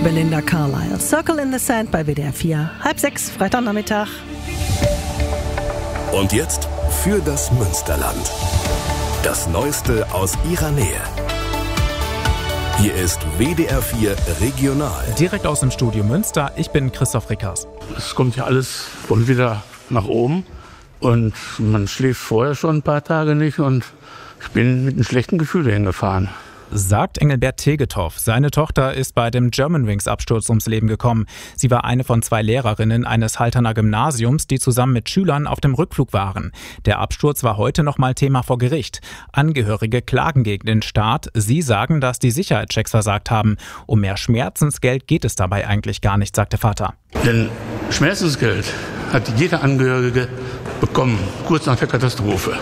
Belinda Carlisle, Circle in the Sand bei WDR 4, 5:30, Freitagnachmittag. Und jetzt für das Münsterland. Das Neueste aus ihrer Nähe. Hier ist WDR 4 Regional. Direkt aus dem Studio Münster, ich bin Christoph Rickers. Es kommt ja alles von wieder nach oben und man schläft vorher schon ein paar Tage nicht und ich bin mit einem schlechten Gefühl hingefahren. Sagt Engelbert Tegethoff. Seine Tochter ist bei dem Germanwings-Absturz ums Leben gekommen. Sie war eine von 2 Lehrerinnen eines Halterner Gymnasiums, die zusammen mit Schülern auf dem Rückflug waren. Der Absturz war heute nochmal Thema vor Gericht. Angehörige klagen gegen den Staat. Sie sagen, dass die Sicherheitschecks versagt haben. Um mehr Schmerzensgeld geht es dabei eigentlich gar nicht, sagt der Vater. Denn Schmerzensgeld hat jeder Angehörige bekommen, kurz nach der Katastrophe.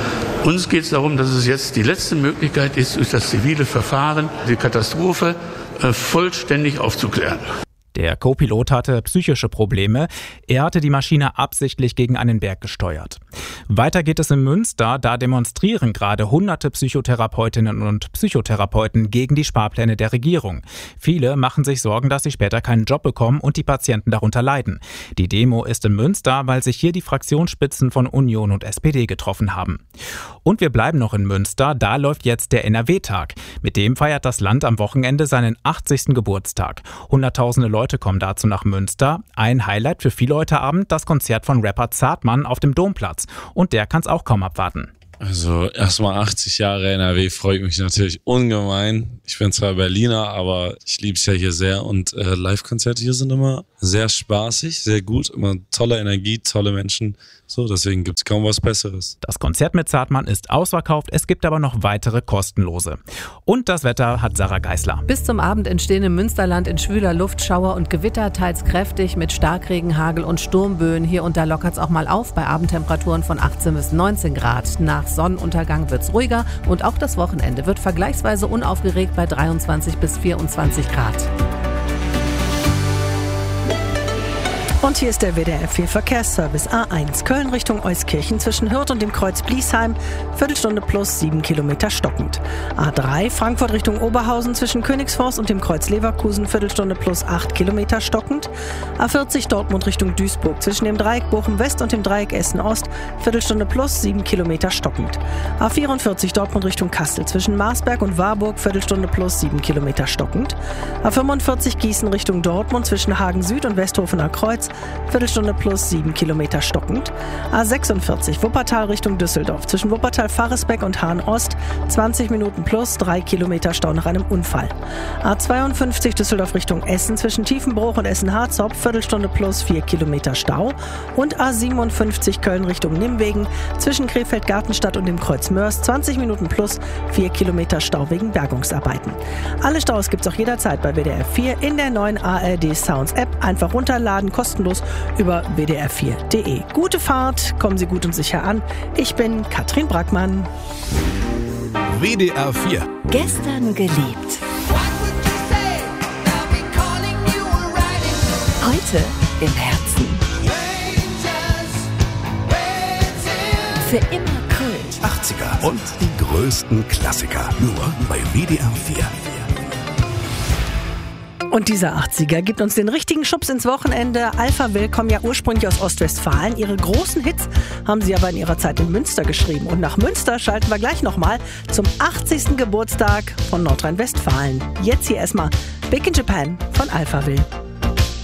Uns geht es darum, dass es jetzt die letzte Möglichkeit ist, durch das zivile Verfahren die Katastrophe vollständig aufzuklären. Der Co-Pilot hatte psychische Probleme. Er hatte die Maschine absichtlich gegen einen Berg gesteuert. Weiter geht es in Münster. Da demonstrieren gerade hunderte Psychotherapeutinnen und Psychotherapeuten gegen die Sparpläne der Regierung. Viele machen sich Sorgen, dass sie später keinen Job bekommen und die Patienten darunter leiden. Die Demo ist in Münster, weil sich hier die Fraktionsspitzen von Union und SPD getroffen haben. Und wir bleiben noch in Münster. Da läuft jetzt der NRW-Tag. Mit dem feiert das Land am Wochenende seinen 80. Geburtstag. Hunderttausende Leute kommen dazu nach Münster. Ein Highlight für viele heute Abend, das Konzert von Rapper Zartmann auf dem Domplatz. Und der kann es auch kaum abwarten. Also erstmal 80 Jahre NRW freut mich natürlich ungemein. Ich bin zwar Berliner, aber ich liebe es ja hier sehr. Und Live-Konzerte hier sind immer sehr spaßig, sehr gut. Immer tolle Energie, tolle Menschen. So, deswegen gibt es kaum was Besseres. Das Konzert mit Zartmann ist ausverkauft. Es gibt aber noch weitere kostenlose. Und das Wetter hat Sarah Geisler. Bis zum Abend entstehen im Münsterland in schwüler Luft Schauer und Gewitter, teils kräftig mit Starkregen, Hagel und Sturmböen. Hier und da lockert es auch mal auf bei Abendtemperaturen von 18 bis 19 Grad. Nach Sonnenuntergang wird es ruhiger und auch das Wochenende wird vergleichsweise unaufgeregt bei 23 bis 24 Grad. Und hier ist der WDR 4 Verkehrsservice A1 Köln Richtung Euskirchen zwischen Hürth und dem Kreuz Bliesheim, Viertelstunde plus 7 Kilometer stockend. A3 Frankfurt Richtung Oberhausen zwischen Königsforst und dem Kreuz Leverkusen, Viertelstunde plus 8 Kilometer stockend. A40 Dortmund Richtung Duisburg zwischen dem Dreieck Bochum West und dem Dreieck Essen Ost, Viertelstunde plus 7 Kilometer stockend. A44 Dortmund Richtung Kassel zwischen Marsberg und Warburg, Viertelstunde plus 7 Kilometer stockend. A45 Gießen Richtung Dortmund zwischen Hagen Süd und Westhofener Kreuz, Viertelstunde plus 7 Kilometer stockend. A46 Wuppertal Richtung Düsseldorf zwischen Wuppertal-Faresbeck und Hahn-Ost 20 Minuten plus 3 Kilometer Stau nach einem Unfall. A52 Düsseldorf Richtung Essen zwischen Tiefenbruch und Essen-Harzopf Viertelstunde plus 4 Kilometer Stau. Und A57 Köln Richtung Nimwegen zwischen Krefeld-Gartenstadt und dem Kreuz Mörs 20 Minuten plus 4 Kilometer Stau wegen Bergungsarbeiten. Alle Staus gibt's auch jederzeit bei WDR 4 in der neuen ARD Sounds App. Einfach runterladen, kostenlos über wdr4.de. Gute Fahrt, kommen Sie gut und sicher an. Ich bin Katrin Brackmann. WDR 4. Gestern geliebt. Heute im Herzen. Für immer Kult. 80er und die größten Klassiker. Nur bei WDR 4. Und dieser 80er gibt uns den richtigen Schubs ins Wochenende. Alphaville kommen ja ursprünglich aus Ostwestfalen. Ihre großen Hits haben sie aber in ihrer Zeit in Münster geschrieben. Und nach Münster schalten wir gleich nochmal zum 80. Geburtstag von Nordrhein-Westfalen. Jetzt hier erstmal Big in Japan von Alphaville.